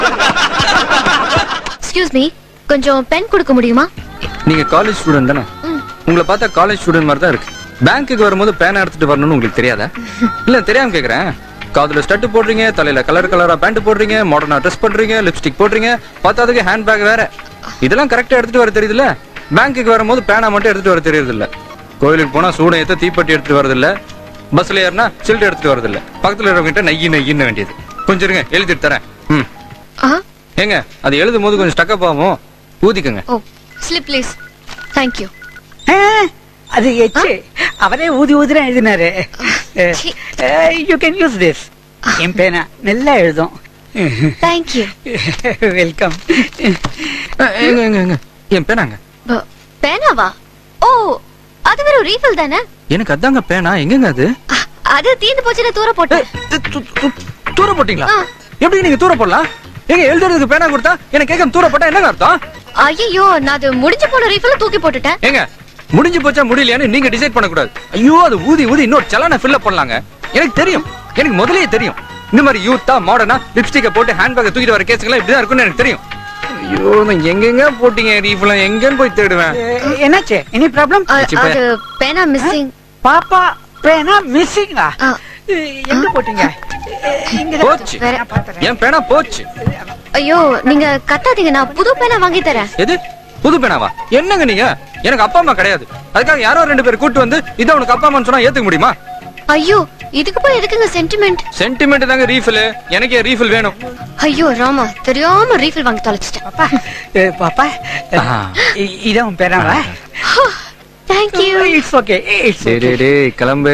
Excuse me, கொஞ்சம் pen கொடுக்க முடியுமா? நீங்க காலேஜ் ஸ்டூடெண்ட் தானே? உங்களை பார்த்தா காலேஜ் ஸ்டூடெண்ட் மாதிரி தான் இருக்கு. பேங்க்குக்கு வரும்போது பேனா எடுத்துட்டு வரணும்னு உங்களுக்கு தெரியாதா? இல்ல தெரியாம கேக்குறேன். காதுல ஸ்டட் போடுறீங்க, தலையில கலரா பேண்ட் போடுறீங்க, மாடர்னா ட்ரெஸ் பண்றீங்க, லிப்ஸ்டிக் போடுறீங்க, பார்த்ததுக்கு ஹேண்ட் பேக் வேற. இதெல்லாம் கரெக்டா எடுத்துட்டு வர தெரியுதுல்ல? பேங்க்குக்கு வரும்போது பேனா மட்டும் எடுத்துட்டு வர தெரியுது இல்ல. கோயிலுக்கு போனா சூடம் ஏத்த தீப்பெட்டி எடுத்துட்டு வரது இல்ல. பஸ்ல ஏறினா சில்ட் எடுத்துட்டு வரது இல்ல. பக்கத்துல இருக்கிறவங்கிட்ட நெய்யின்னு வேண்டியது. கொஞ்சம் இருங்க, எழுதிட்டு தரேன். ஏங்க அது எழுதும் போது கொஞ்சம் ஸ்டக்கப் ஆகும், ஊதிக்கங்க. ஓ ஸ்லிப் ப்ளீஸ். Thank you. அது எச்சு அவரே ஊதிரா எழுதினாரு. You can use this. என் பேனா நல்லா எழுதும். Thank you. வெல்கம். என் பேனாங்க. பேனாவா? ஓ அது வெறும் ரீஃபில் தானே? எனக்கு அதாங்க பேனா. எங்கங்க அது? அது தீந்து போச்சுன்னு தூர போட்டேன். தூர போட்டீங்களா? எப்படி நீங்க தூர போடலாம்? எங்க எழுதுறதுக்கு பேனா கொடுத்தா எனக்கு கேட்காம தூர போட்டா என்னங்க அர்த்தம்? ஐயோ நான் அது முடிஞ்சு போன ரீஃபில் தூக்கி போட்டுட்டேன். ஏங்க முடிஞ்சு போச்சா முடியலையான்னு நீங்க டிசைட் பண்ண கூடாது. ஐயோ அது ஊதி இன்னொரு சலான ஃபில் அப் பண்ணலாங்க. எனக்கு தெரியும், எனக்கு முதல்லயே தெரியும். இந்த மாதிரி யூத்தா மாடர்னா லிப்ஸ்டிக்க போட்டு ஹேண்ட் பேக் தூக்கிட்டு வர கேஸ்லாம் இப்படிதான் இருக்கும்னு எனக்கு தெரியும். ஐயோ நான் எங்கெங்க போட்டீங்க ரீஃபில், எங்கன்னு போய் தேடுவேன். என்னாச்சு? Any problem? அது பேனா மிஸ்ஸிங். பாப்பா பேனா மிஸ்ஸிங்கா? எங்க போட்டீங்க? போச்சு, என் பேனா போச்சு. ஐயோ நீங்க கத்தாதீங்க, நான் புது பேனா வாங்கி தரேன். எது புது பேனாவா? என்னங்க நீங்க? எனக்கு அப்பா அம்மா கிடையாது. அதுக்காக யாரோ 2 பேர் கூட்டு வந்து இத உனக்கு அப்பா அம்மான்னு சொன்னா ஏத்துக்க முடியுமா? ஐயோ இதுக்கு போய் எதுக்குங்க சென்டிமெண்ட்? சென்டிமெண்ட் தாங்க ரீஃபில். எனக்கே ரீஃபில் வேணும். ஐயோ ராமா, தெரியாம ரீஃபில் வாங்கி தொலைச்சிட்டேன். பாப்பா இதான் பேனாவா? Thank you. It's okay. சரி டேய் கிளம்பு.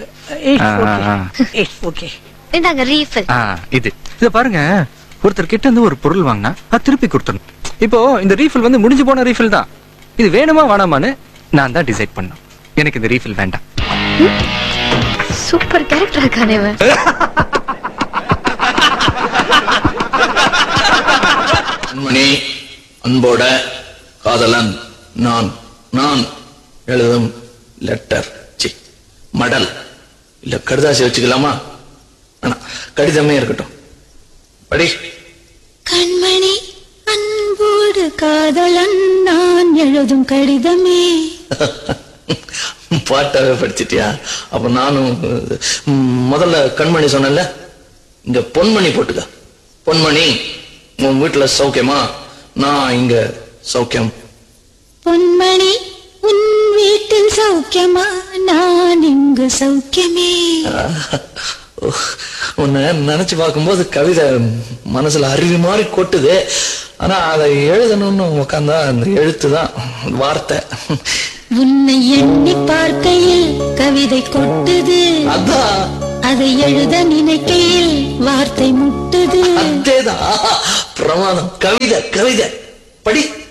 It's okay. இந்தாங்க ரீஃபில். இத பாருங்க, ஒருத்தர் கிட்ட இருந்து ஒரு பொருள் வாங்கினா அது திருப்பி கொடுத்துடணும். இப்போ இந்த ரீஃபில் வந்து முடிஞ்சு போன ரீஃபில் தான். இது வேணுமா வேணாமான்னு நான் தான் டிசைட் பண்ணேன். எனக்கு இந்த ரீஃபில் வேண்டாம். சூப்பர் கேரக்டர் இருக்கானே இவன். மணி அன்போட காதலன் நான் நான் எழுதும் லெட்டர் மடல் இல்ல கடிதாசி வச்சுக்கலாமா? கடிதமே இருக்கட்டும். படி. கண்மணி அன்போடு காதலன் நான் எழுதும் கடிதமே. பாட்டாவே படிச்சிட்டியா? அப்ப நானும் முதல்ல கண்மணி சொன்னேன்ல, இங்க பொன்மணி போட்டுக்க. பொன்மணி உன் வீட்டுல சௌக்கியமா? நான் இங்க சௌக்கியம். பொன்மணி உன் வீட்டில் சௌக்கியமா? நான் இங்கு சௌக்கியமே. உன்னை நினைச்சு பார்க்கும்போது கவிதை மனசுல அருவி மாதிரி கொட்டுது. ஆனா அதை எழுதணும்னு உட்காந்தா அந்த எழுத்துதான் வார்த்தை. உன்னை எண்ணி பார்க்கையில் கவிதை கொட்டுது, அதான் அதை எழுத நினைக்கையில் வார்த்தை முட்டுது. அதேதான் பிரமாதம். கவிதை கவிதை படி.